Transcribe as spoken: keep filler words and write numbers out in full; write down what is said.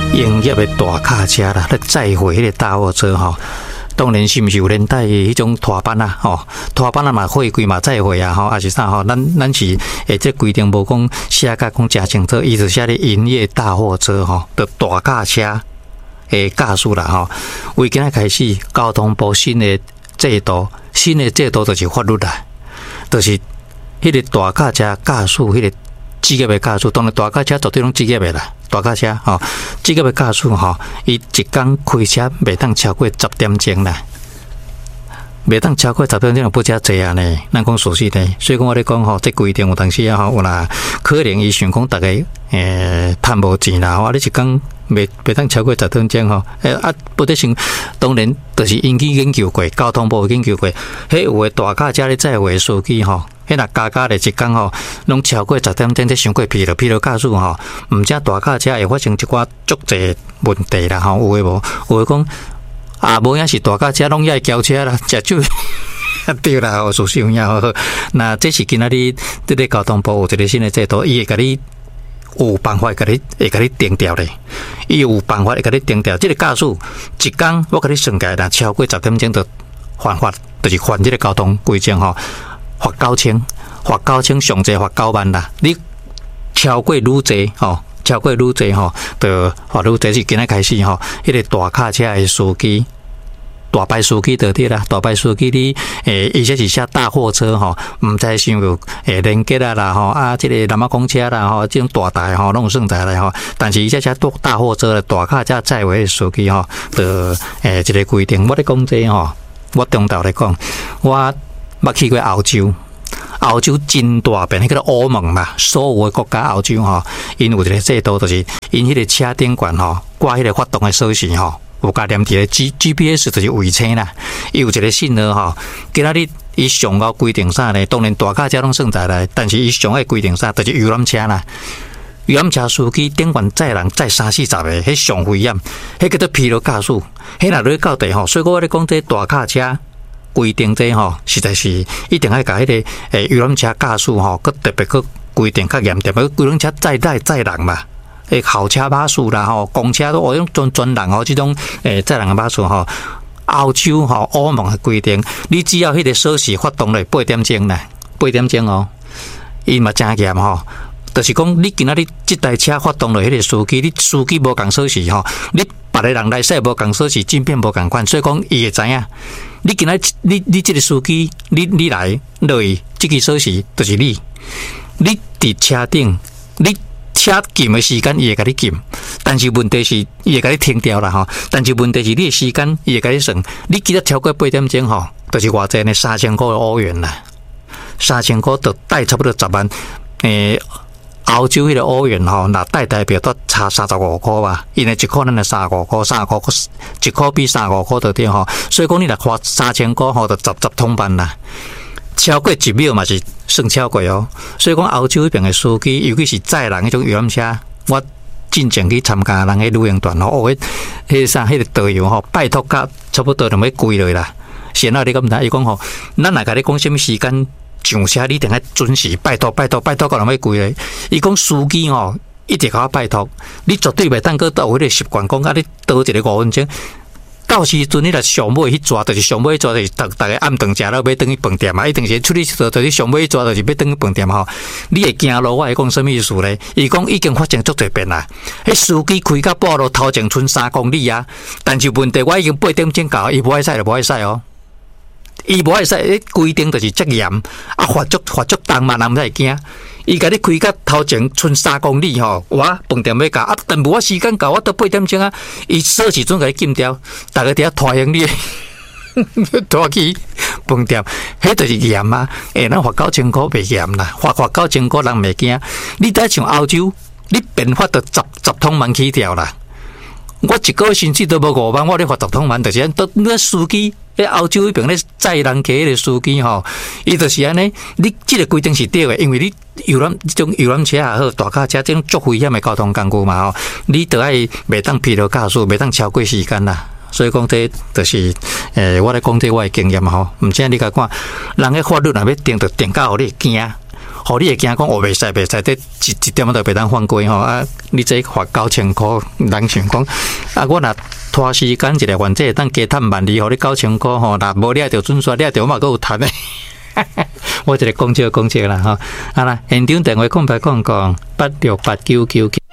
营业的大卡车啦，咧载回迄个大货车吼。当然是毋是有连带迄种拖班啊，吼，拖班啊嘛货柜嘛载回啊，吼，还是啥吼？咱咱是诶，这规定无讲写甲讲诚清楚，伊就写咧营业大货车吼的大卡车诶驾驶啦，吼。为今仔开始，交通部新的制度，新的制度就是法律啦，就是迄个大卡车驾驶迄个职业的驾驶，当然大卡车绝对拢职业的啦。大卡车吼，职业的驾驶吼，伊一工开车袂当超过十点钟啦，袂当超过十点钟不加济啊呢。咱讲属实呢，所以讲我咧讲吼，这规定有当时啊吼，有啦，可能伊想讲大家诶趁无钱啦，吼，你一工袂袂当超过十点钟吼，诶啊，不得行，当然就是因去研究过，交通部研究过，迄有诶大卡车咧载回司机吼。迄若加加咧一工吼，拢超过十点钟，这伤过疲劳，疲劳驾驶吼，毋只大卡车会发生一寡足侪问题啦吼，有诶无？有诶讲啊，无影是大卡车拢爱轿车啦，食酒对啦，吼，属实有影好。那这是今仔日这个交通部有一个新的制度，伊会甲你有办法甲你会甲你定调咧，伊有办法会甲你定调。这个驾驶一工我甲你算起来，若超过十点钟就犯法，就是犯这个交通规章吼。罚九千，罚九千，上济罚九万啦。你超过愈济吼，超过愈济吼，就罚愈济。是今仔开始吼，迄个大卡车的司机，大摆司机就对啦。大摆司机你诶，而且是写大货车吼，毋知想有诶连结啊啦吼啊，即、这个南马公车啦吼，即种大台吼，拢有算在来吼。但是伊这些大货车的大卡车载回的司机吼，就诶一个规定。我咧讲这吼，我中昼咧讲，我。捌去过欧洲，欧洲真大片，迄个欧盟嘛，所有的国家欧洲吼，因有一个制度，就是因迄个车顶管吼，挂迄个发动的锁匙吼，有加连伫个 G G P S 就是卫星啦，伊有一个信号吼，今仔日伊上高规定啥呢？当然大卡车拢算在内，但是伊上个规定啥，就是游览车啦。游览车司机顶管载人载三四十个，迄上危险，迄叫做疲劳驾驶，迄若落到地吼，所以我咧讲这大卡车。规定这吼，实在是一定要甲迄个诶游览车驾驶吼，佮特别佮规定较严点。游览车载载载人嘛，诶校车巴士啦吼，公车都用专专人吼，即种诶载人的巴士吼，欧洲吼欧盟的规定，你只要迄个锁匙发动咧八点钟啦，八点钟哦，伊嘛真严吼。就是讲，你今仔日这台车发动了，迄个司机，你司机无共锁匙吼，你别个人来说无共锁匙，镜片无共款，所以讲伊会知影。你今仔你你这个司机，你你来落去，这个锁匙就是你。你伫车顶，你车禁的时间，伊会甲你禁，但是问题是，伊会甲你停掉啦吼。但是问题是，你的时间，伊会甲你算。你记得超过八点钟吼，就是偌济呢？三千块的欧元啦，三千块就带差不多十万诶。欧洲迄个欧元吼，那代代表都差三十五块吧，因为一块咱就三十五块，三十五块一块比三十五块就对吼，所以讲你若花三千块吼，就十十通办啦，超过一秒嘛是算超过哦。所以讲欧洲迄边的司机，尤其是载人迄种游览车，我进前去参加人迄旅行团吼，哦，迄迄啥迄个导游吼，拜托甲差不多就要贵落啦。先啊，你咁睇，伊讲吼，咱若甲你讲什么时间？上车你一定要准时，拜托拜托拜托，到人要贵咧。伊讲司机吼，一直甲我拜托，你绝对袂当搁倒迄个习惯，讲啊你倒一个五分钟，到时阵你若上尾去抓，就是上尾抓，就是逐逐个暗顿食了，要等去饭店嘛，一定是出去做，就是上尾抓，就是要等去饭店吼。你会惊咯？我会讲什么意思咧？伊讲已经发生足侪遍啦。迄司机开到半路头前剩三公里啊，但是问题我已经八点钟到，伊无爱驶就无爱驶哦。伊无爱使，迄规定就是责严，啊罚足罚足重嘛，人毋使惊。伊甲你开到头前剩三公里吼，我饭店要到，啊，但无我时间到，我到八点钟啊，伊锁匙准甲你禁掉，逐个伫遐拖行李，拖去饭店，迄就是严啊！诶，咱罚九千块袂严啦，罚罚九千块人袂惊。你再像欧洲，你变法就十十通万起跳啦。我一个薪水都无五万，我咧罚十通万，就是都那司机。咧欧洲迄边咧载人客迄个司机吼，伊就是安尼，你即个规定是对的，因为你游览即种游览车也好，大卡车即种足危险的交通工具嘛吼，你得爱袂当疲劳驾驶，袂当超过时间啦。所以讲这就是诶、欸，我咧讲这我的经验吼，毋知你甲看，人个法律若要定，就定到互你惊， 吼，你会惊讲哦，袂使袂使，这一一点都袂当放过吼啊！你这罚九千箍，人想讲啊，我若拖时间一个原则，当加趁万二，互你九千箍吼，若无你着准刷，你着嘛阁有趁诶。我一个讲笑讲笑啦吼，啊啦，现场电话空白讲讲八六八九九九。